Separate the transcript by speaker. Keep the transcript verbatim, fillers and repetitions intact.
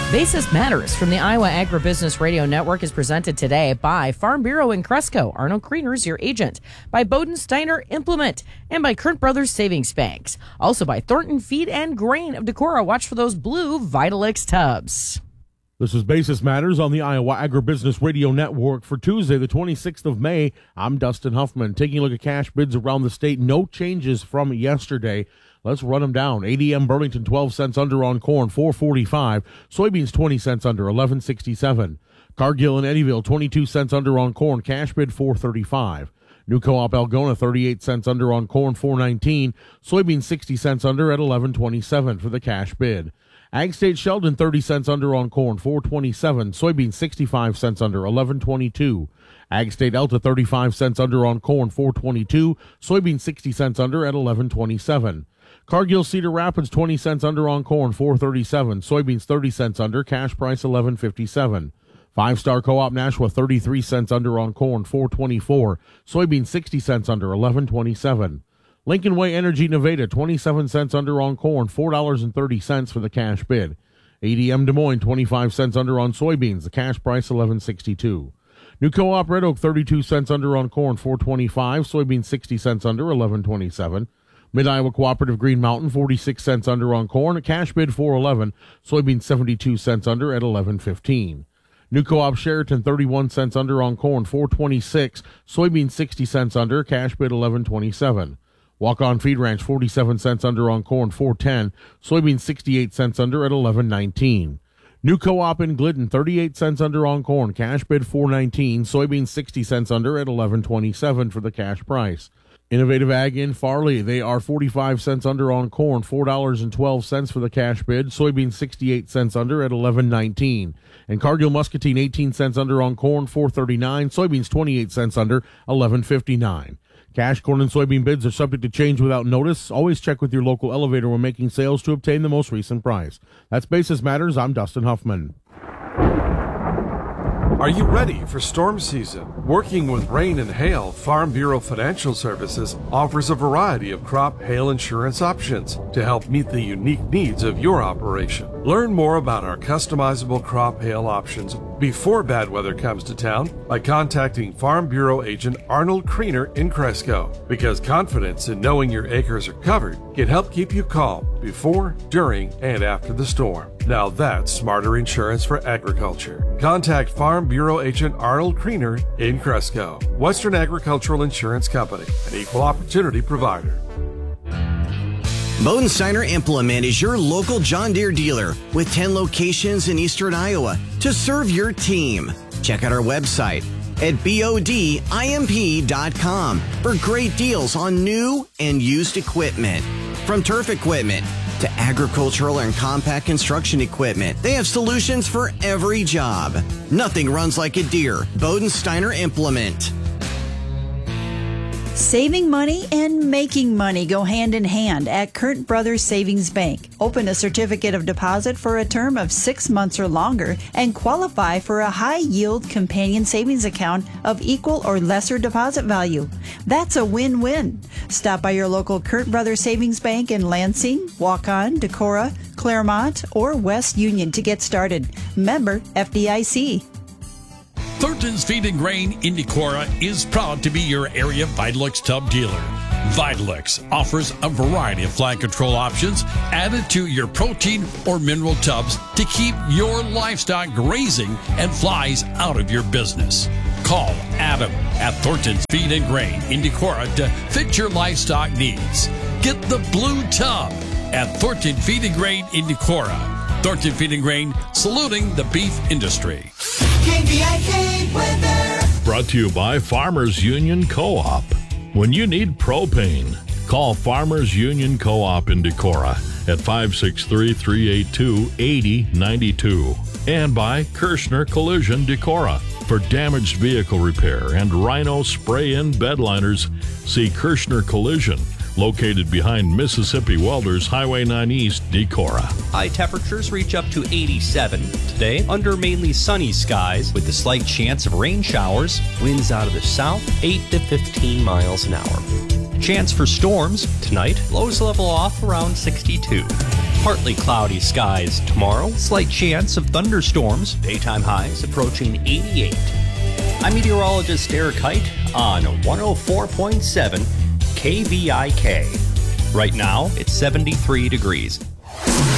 Speaker 1: Basis Matters from the Iowa Agribusiness Radio Network is presented today by Farm Bureau in Cresco. Arnold Kriener is your agent. By Bowden Steiner Implement. And by Kern Brothers Savings Banks. Also by Thornton Feed and Grain of Decorah. Watch for those blue Vitalix tubs.
Speaker 2: This is Basis Matters on the Iowa Agribusiness Radio Network for Tuesday, the twenty-sixth of May. I'm Dustin Huffman. Taking a look at cash bids around the state. No changes from yesterday. Let's run them down. A D M Burlington, twelve cents under on corn, four forty-five. Soybeans, twenty cents under, eleven sixty-seven. Cargill and Eddyville, twenty-two cents under on corn, cash bid, four thirty-five. New Co-op Algona, thirty-eight cents under on corn, four nineteen. Soybeans, sixty cents under at eleven twenty-seven for the cash bid. Ag State Sheldon, thirty cents under on corn, four twenty-seven. Soybeans, sixty-five cents under, eleven twenty-two. Ag State Elta, thirty-five cents under on corn, four twenty-two. Soybeans, sixty cents under at eleven twenty-seven. Cargill Cedar Rapids, twenty cents under on corn, four thirty-seven. Soybeans, thirty cents under, cash price eleven fifty-seven. Five Star Co-op Nashua, thirty-three cents under on corn, four twenty-four. Soybeans, sixty cents under, eleven twenty-seven. Lincoln Way Energy Nevada, twenty-seven cents under on corn, four dollars and thirty cents for the cash bid. A D M Des Moines, twenty-five cents under on soybeans, the cash price eleven sixty-two. New Co-op Red Oak, thirty-two cents under on corn, four twenty-five. Soybeans, sixty cents under, eleven twenty-seven. Mid-Iowa Cooperative Green Mountain, forty-six cents under on corn, a cash bid four eleven. Soybeans, seventy-two cents under at eleven fifteen. New Co-op Sheraton, thirty-one cents under on corn, four twenty-six. Soybeans, sixty cents under, cash bid eleven twenty-seven. Walk-On Feed Ranch, forty-seven cents under on corn, four ten. Soybeans, sixty-eight cents under at eleven nineteen. New Co-op in Glidden, thirty-eight cents under on corn, cash bid four nineteen. Soybeans, sixty cents under at eleven twenty-seven for the cash price. Innovative Ag in Farley, they are forty-five cents under on corn, four dollars and twelve cents for the cash bid. Soybeans, sixty-eight cents under at eleven nineteen. And Cargill Muscatine, eighteen cents under on corn, four thirty-nine. Soybeans, twenty-eight cents under, eleven fifty-nine. Cash, corn, and soybean bids are subject to change without notice. Always check with your local elevator when making sales to obtain the most recent price. That's Basis Matters. I'm Dustin Huffman.
Speaker 3: Are you ready for storm season? Working with rain and hail, Farm Bureau Financial Services offers a variety of crop hail insurance options to help meet the unique needs of your operation. Learn more about our customizable crop hail options before bad weather comes to town by contacting Farm Bureau agent Arnold Kriener in Cresco, because confidence in knowing your acres are covered can help keep you calm before, during, and after the storm. Now that's smarter insurance for agriculture. Contact Farm Bureau agent Arnold Kriener in Cresco. Western Agricultural Insurance Company, an equal opportunity provider.
Speaker 4: Bowden Steiner Implement is your local John Deere dealer with ten locations in eastern Iowa to serve your team. Check out our website at B O D I M P dot com for great deals on new and used equipment. From turf equipment to agricultural and compact construction equipment, they have solutions for every job. Nothing runs like a Deere. Bowden Steiner Implement.
Speaker 5: Saving money and making money go hand in hand at Kern Brothers Savings Bank. Open a certificate of deposit for a term of six months or longer and qualify for a high-yield companion savings account of equal or lesser deposit value. That's a win-win. Stop by your local Kern Brothers Savings Bank in Lansing, Waukon, Decorah, Claremont, or West Union to get started. Member F D I C.
Speaker 6: Thornton's Feed and Grain in Decorah is proud to be your area Vitalix tub dealer. Vitalix offers a variety of fly control options added to your protein or mineral tubs to keep your livestock grazing and flies out of your business. Call Adam at Thornton's Feed and Grain in Decorah to fit your livestock needs. Get the blue tub at Thornton Feed and Grain in Decorah. Thornton Feed and Grain, saluting the beef industry.
Speaker 7: K V I K weather.
Speaker 8: Brought to you by Farmers Union Co-op. When you need propane, call Farmers Union Co-op in Decorah at five six three, three eight two, eight zero nine two. And by Kirschner Collision Decorah. For damaged vehicle repair and Rhino spray-in bed liners, see Kirschner Collision, located behind Mississippi Welders Highway nine East, Decorah.
Speaker 9: High temperatures reach up to eighty-seven today under mainly sunny skies with a slight chance of rain showers. Winds out of the south, eight to fifteen miles an hour. Chance for storms tonight, lows level off around sixty-two. Partly cloudy skies tomorrow, slight chance of thunderstorms, daytime highs approaching eighty-eight. I'm meteorologist Eric Height on one oh four point seven K V I K. Right now, it's seventy-three degrees.